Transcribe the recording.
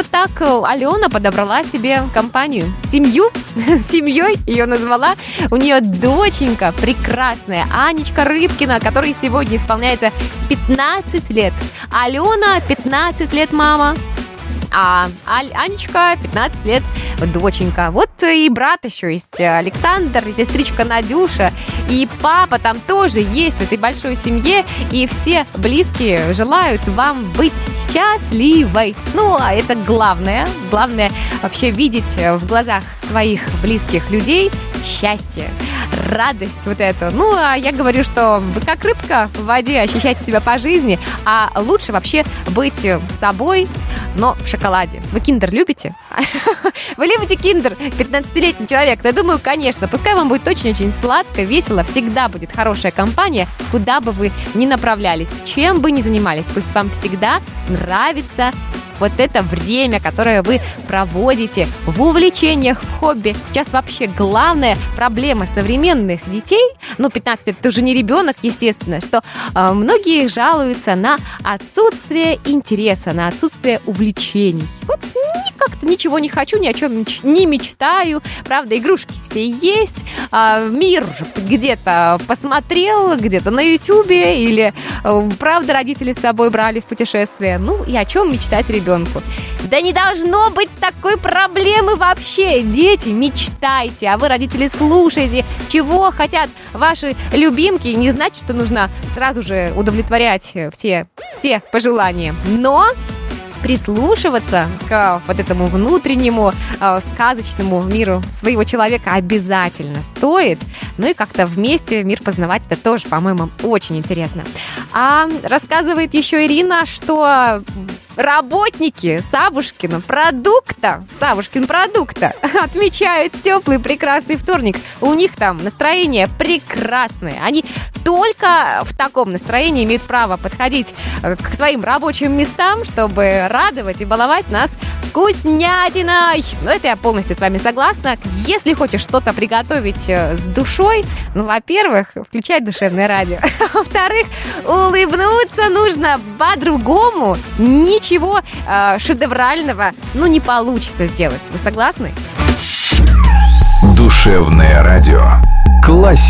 вот так Алена подобрала себе компанию, семью, семьей ее назвала. У нее доченька прекрасная, Анечка Рыбкина, которой сегодня исполняется 15 лет. Алена 15 лет мама, а Анечка 15 лет доченька. Вот и брат еще есть Александр, и сестричка Надюша, и папа там тоже есть в этой большой семье, и все близкие желают вам быть счастливой. Ну, а это главное вообще видеть в глазах своих близких людей счастье, радость вот эту. Ну, а я говорю, что вы как рыбка в воде, ощущайте себя по жизни, а лучше вообще быть собой, но в шоколаде. Вы киндер любите? Вы любите киндер? 15-летний человек? Я думаю, конечно. Пускай вам будет очень-очень сладко, весело, всегда будет хорошая компания, куда бы вы ни направлялись, чем бы ни занимались. Пусть вам всегда нравится вот это время, которое вы проводите в увлечениях, в хобби. Сейчас вообще главная проблема современных детей, 15 лет, это уже не ребенок, естественно, что многие жалуются на отсутствие интереса, на отсутствие увлечений. Вот как-то ничего не хочу, ни о чем не мечтаю. Правда, игрушки все есть, мир уже где-то посмотрел, где-то на Ютубе, или, правда, родители с собой брали в путешествие. Ну, и о чем мечтать ребенку? Да не должно быть такой проблемы вообще. Дети, мечтайте, а вы, родители, слушайте, чего хотят ваши любимки. Не значит, что нужно сразу же удовлетворять все пожелания. Но прислушиваться к вот этому внутреннему сказочному миру своего человека обязательно стоит. Ну и как-то вместе мир познавать, это тоже, по-моему, очень интересно. А рассказывает еще Ирина, что работники Савушкин продукта отмечают теплый прекрасный вторник. У них там настроение прекрасное. Они только в таком настроении имеют право подходить к своим рабочим местам, чтобы радовать и баловать нас вкуснятиной. Но это я полностью с вами согласна. Если хочешь что-то приготовить с душой, во-первых, включай душевное радио. Во-вторых, улыбнуться нужно по-другому. Ничего шедеврального, не получится сделать. Вы согласны? Душевное радио. Классика.